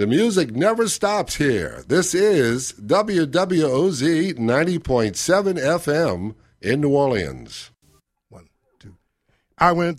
The music never stops here. This is WWOZ 90.7 FM in New Orleans. 1, 2. I went